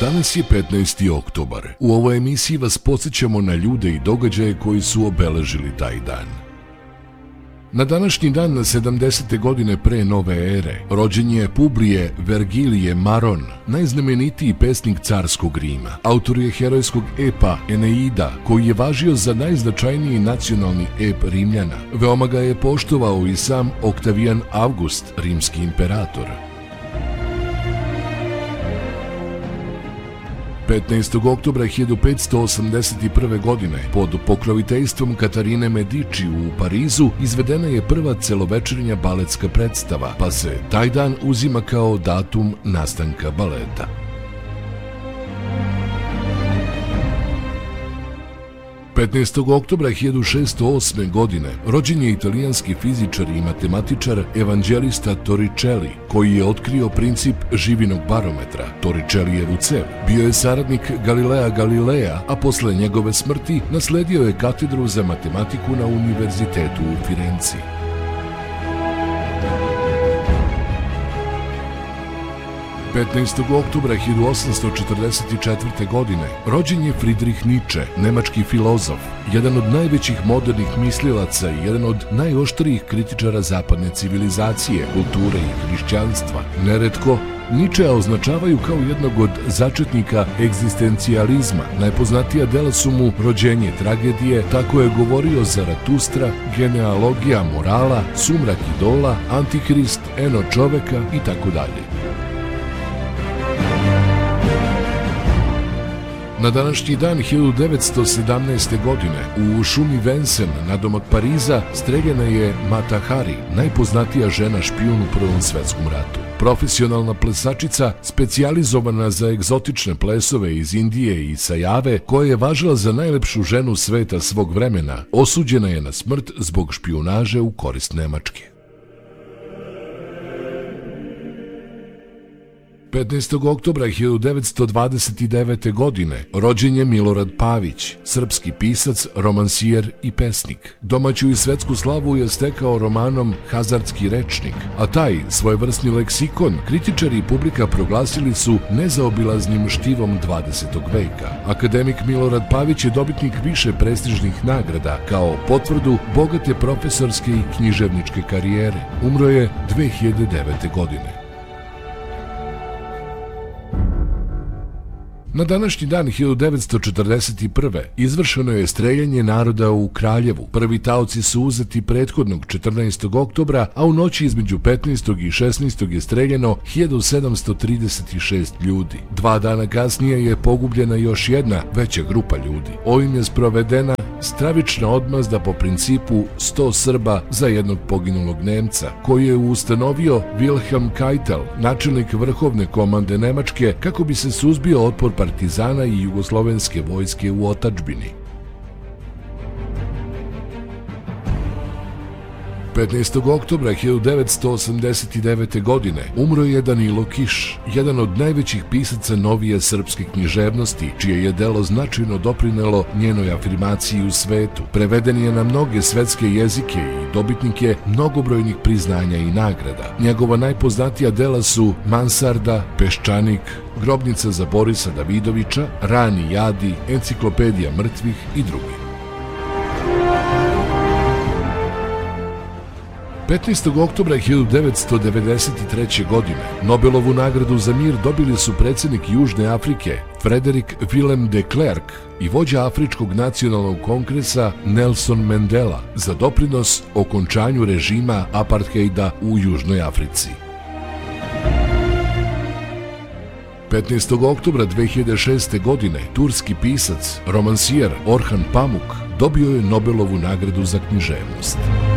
Danas je 15. oktobar. U ovoj emisiji vas podsjećamo na ljude i događaje koji su obeležili taj dan. Na današnji dan, 70. godine pre nove ere, rođen je Publije Vergilije Maron, najznamenitiji pesnik carskog Rima. Autor je herojskog epa Eneida, koji je važio za najznačajniji nacionalni ep Rimljana. Veoma ga je poštovao i sam Oktavijan Avgust, rimski imperator. 15. oktobra 1581. godine pod pokroviteljstvom Katarine Medici u Parizu izvedena je prva celovečernja baletska predstava, pa se taj dan uzima kao datum nastanka baleta. 15. oktobra 1608. godine rođen je italijanski fizičar i matematičar Evangelista Torricelli, koji je otkrio princip živinog barometra, Torricellijevu cev. Bio je saradnik Galilea Galileja, a posle njegove smrti nasledio je katedru za matematiku na Univerzitetu u Firenci. 15. oktobra 1844. godine rođen je Friedrich Nietzsche, nemački filozof, jedan od najvećih modernih mislilaca i jedan od najoštrijih kritičara zapadne civilizacije, kulture i hrišćanstva. Neretko Nietzschea označavaju kao jednog od začetnika egzistencijalizma. Najpoznatija dela su mu Rođenje tragedije, Tako je govorio Zaratustra, Genealogija morala, Sumrak idola, Antihrist, Eno čoveka i tako dalje. Na današnji dan 1917. godine u šumi Vincennes nadomak Pariza streljana je Mata Hari, najpoznatija žena špijun u Prvom svetskom ratu. Profesionalna plesačica, specijalizovana za egzotične plesove iz Indije i sa Jave, koja je važila za najlepšu ženu sveta svog vremena, osuđena je na smrt zbog špijunaže u korist Nemačke. 15. oktobra 1929. godine rođen je Milorad Pavić, srpski pisac, romansijer i pesnik. Domaću i svetsku slavu je stekao romanom Hazardski rečnik, a taj svojevrsni leksikon kritičari i publika proglasili su nezaobilaznim štivom 20. veka. Akademik Milorad Pavić je dobitnik više prestižnih nagrada kao potvrdu bogate profesorske i književničke karijere. Umro je 2009. godine. Na današnji dan 1941. izvršeno je streljanje naroda u Kraljevu. Prvi taoci su uzeti prethodnog 14. oktobra, a u noći između 15. i 16. je streljeno 1736 ljudi. 2 dana kasnije je pogubljena još jedna veća grupa ljudi. Ovim je sprovedena stravična odmazda po principu 100 Srba za jednog poginulog Nemca, koji je ustanovio Wilhelm Keitel, načelnik vrhovne komande Nemačke, kako bi se suzbio otpor partizana i jugoslovenske vojske u otadžbini. 15. oktobra 1989. godine umro je Danilo Kiš, jedan od najvećih pisaca novije srpske književnosti, čije je delo značajno doprinelo njenoj afirmaciji u svetu. Preveden je na mnoge svetske jezike i dobitnik je mnogobrojnih priznanja i nagrada. Njegova najpoznatija dela su Mansarda, Peščanik, Grobnica za Borisa Davidovića, Rani jadi, Enciklopedija mrtvih i drugi. 15. oktobra 1993. godine Nobelovu nagradu za mir dobili su predsjednik Južne Afrike Frederick Willem de Klerk i vođa Afričkog nacionalnog kongresa Nelson Mandela za doprinos okončanju režima apartheida u Južnoj Africi. 15. oktobra 2006. godine turski pisac, romansijer Orhan Pamuk dobio je Nobelovu nagradu za književnost.